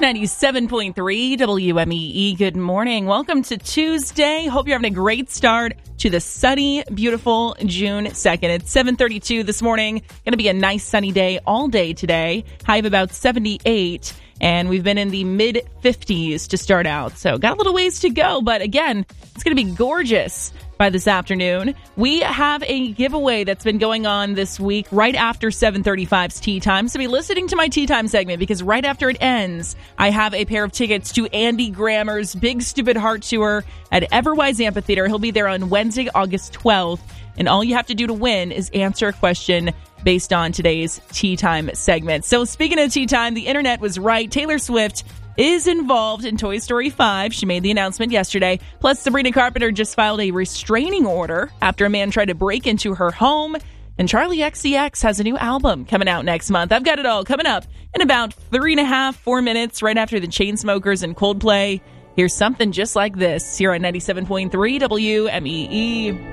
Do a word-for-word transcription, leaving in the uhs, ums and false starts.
ninety-seven point three W M E E. Good morning. Welcome to Tuesday. Hope you're having a great start to the sunny, beautiful June second. It's seven thirty-two this morning. Going to be a nice sunny day all day today. High of about seventy-eight. And we've been in the mid fifties to start out. So got a little ways to go. But again, it's going to be gorgeous by this afternoon. We have a giveaway that's been going on this week right after seven thirty-five's Tea Time. So be listening to my Tea Time segment because right after it ends, I have a pair of tickets to Andy Grammer's Big Stupid Heart Tour at Everwise Amphitheater. He'll be there on Wednesday, August twelfth. And all you have to do to win is answer a question based on today's Tea Time segment. So speaking of Tea Time, the internet was right. Taylor Swift is involved in Toy Story five. She made the announcement yesterday. Plus, Sabrina Carpenter just filed a restraining order after a man tried to break into her home. And Charli X C X has a new album coming out next month. I've got it all coming up in about three and a half, four minutes right after the Chainsmokers and Coldplay. Here's something just like this here on ninety-seven point three W M E E.